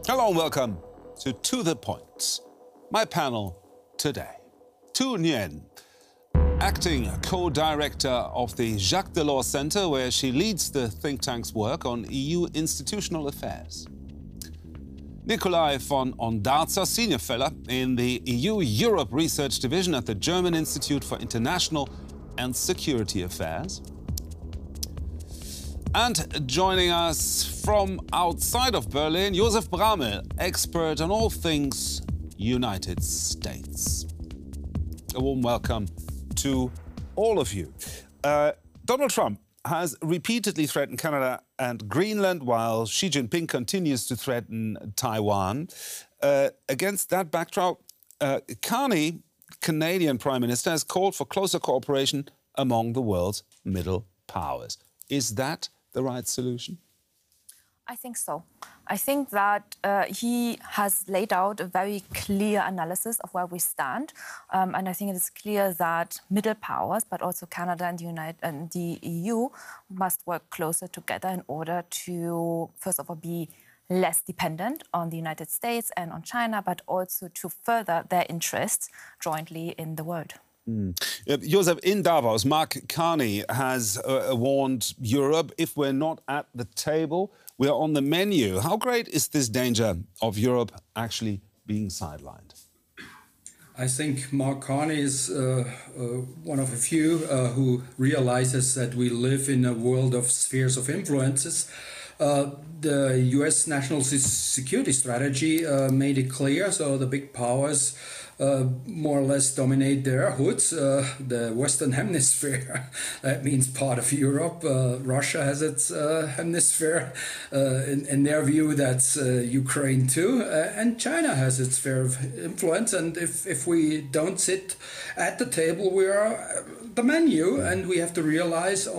Hello and welcome to The Point. My panel today. Tu Nguyen, acting co-director of the Jacques Delors Center, where she leads the think tank's work on EU institutional affairs. Nikolai von Ondarza, senior fellow in the EU-Europe Research Division at the German Institute for International and Security Affairs. And joining us from outside of Berlin, Josef Bramel, expert on all things United States. A warm welcome to all of you. Donald Trump has repeatedly threatened Canada and Greenland, while Xi Jinping continues to threaten Taiwan. Against that backdrop, Carney, Canadian Prime Minister, has called for closer cooperation among the world's middle powers. Is that the right solution? I think so. I think that he has laid out a very clear analysis of where we stand. And I think it is clear that middle powers, but also Canada and the EU, must work closer together in order to, first of all, be less dependent on the United States and on China, but also to further their interests jointly in the world. Josef, in Davos, Mark Carney has warned Europe, if we're not at the table, we're on the menu. How great is this danger of Europe actually being sidelined? I think Mark Carney is one of a few who realizes that we live in a world of spheres of influences. The US national security strategy made it clear, so the big powers more or less dominate their hoods. The Western Hemisphere, that means part of Europe. Russia has its hemisphere. In their view, that's Ukraine too. And China has its sphere of influence. And if we don't sit at the table, we are the menu. And we have to realize